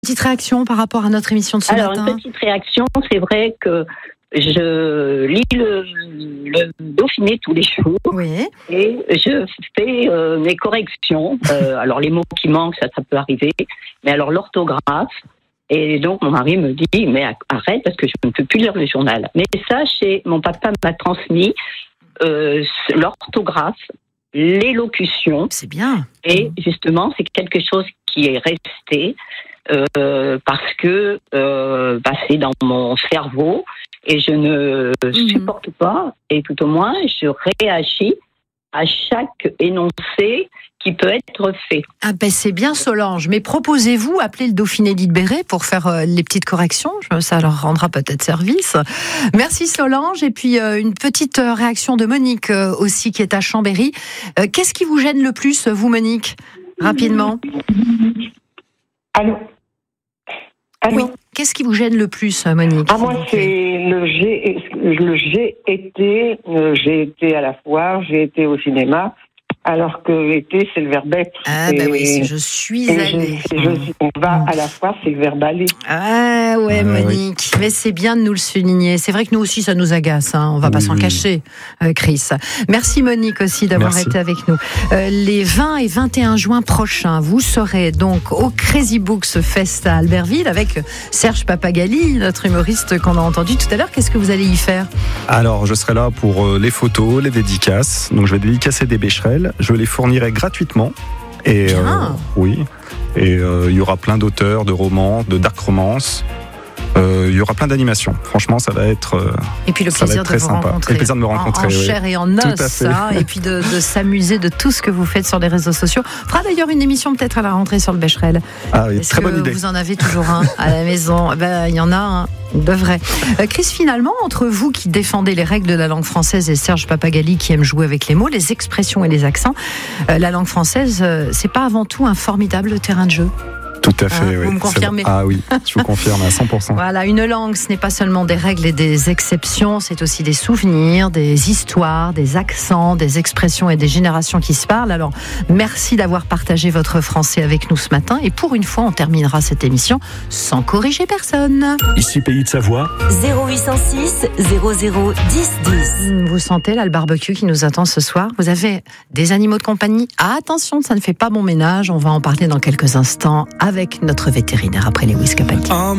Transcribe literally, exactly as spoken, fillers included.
Petite réaction par rapport à notre émission de ce Alors, matin. une petite réaction, c'est vrai que je lis le, le Dauphiné tous les jours Oui. et je fais euh, mes corrections. Euh, alors, les mots qui manquent, ça, ça peut arriver. Mais alors, l'orthographe. Et donc, mon mari me dit, mais arrête parce que je ne peux plus lire le journal. Mais ça, chez mon papa m'a transmis euh, l'orthographe, l'élocution. C'est bien. Et justement, c'est quelque chose qui est resté euh, parce que euh, bah, c'est dans mon cerveau et je ne Mhm. supporte pas, et tout au moins, je réagis à chaque énoncé qui peut être fait. Ah ben c'est bien Solange, mais proposez-vous appeler le Dauphiné libéré pour faire euh, les petites corrections, ça leur rendra peut-être service. Merci Solange, et puis euh, une petite euh, réaction de Monique euh, aussi qui est à Chambéry. Euh, qu'est-ce qui vous gêne le plus, vous Monique? Rapidement. Allô Allô Oui. Qu'est-ce qui vous gêne le plus, Monique? Ah, moi, c'est le j'ai, le j'ai été, euh, j'ai été à la foire, j'ai été au cinéma, alors que été, c'est le verbe être. Ah Et- bah oui, c'est je suis et allée. je, et je- on va à la foire, c'est le verbe aller. Ah ouais, Ah, Monique, mais c'est bien de nous le souligner. C'est vrai que nous aussi, ça nous agace, hein. On va pas Oui, s'en oui. cacher, euh, Chris. Merci Monique aussi d'avoir Merci. été avec nous. Euh, les vingt et vingt et un juin prochains, vous serez donc au Crazy Books Fest à Albertville avec Serge Papagali, notre humoriste qu'on a entendu tout à l'heure. Qu'est-ce que vous allez y faire? Alors, je serai là pour euh, les photos, les dédicaces. Donc, je vais dédicacer des bécherelles. Je les fournirai gratuitement. Et Bien. oui. Et euh, il y aura plein d'auteurs, de romans, de dark romance. Euh, il y aura plein d'animations. Franchement, ça va être. euh, Et puis le Ça va plaisir être de très vous sympa. rencontrer. Le plaisir de me En- rencontrer, En, oui. chair et en Tout à os, fait. hein, et puis de, de s'amuser de tout ce que vous faites sur les réseaux sociaux. On fera d'ailleurs une émission peut-être à la rentrée sur le Becherel. Ah oui, Est-ce très que bonne idée. vous en avez toujours un à la maison? Ben, il y en a un, de vrai. Euh, Chris, finalement, entre vous qui défendez les règles de la langue française et Serge Papagali qui aime jouer avec les mots, les expressions et les accents, euh, la langue française, euh, c'est pas avant tout un formidable terrain de jeu? Tout à fait, Hein, oui. vous me C'est confirmez? vrai. Ah oui, je vous confirme à cent pour cent. Voilà, une langue, ce n'est pas seulement des règles et des exceptions, c'est aussi des souvenirs, des histoires, des accents, des expressions et des générations qui se parlent. Alors, merci d'avoir partagé votre français avec nous ce matin. Et pour une fois, on terminera cette émission sans corriger personne. Ici Pays de Savoie. zéro huit cent six zéro zéro dix dix. Vous sentez là le barbecue qui nous attend ce soir? Vous avez des animaux de compagnie? Ah, attention, ça ne fait pas bon ménage. On va en parler dans quelques instants avec notre vétérinaire après Lewis Capaldi.